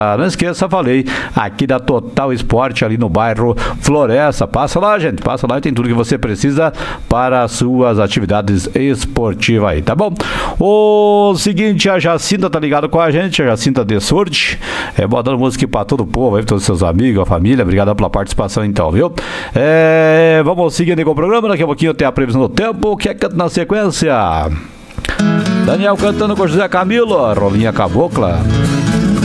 Não esqueça, falei, aqui da Total Esporte, ali no bairro Floresta. Passa lá, gente, passa lá e tem tudo que você precisa para as suas atividades esportivas aí, tá bom? O seguinte, a Jacinta tá ligado com a gente, a Jacinta de Surte, botando música para todo o povo aí, para todos os seus amigos, a família. Obrigado pela participação então, viu? Vamos seguindo com o programa, daqui a pouquinho tem a previsão do tempo. O que é que na sequência? Daniel cantando com José Camilo, Rolinha Cabocla.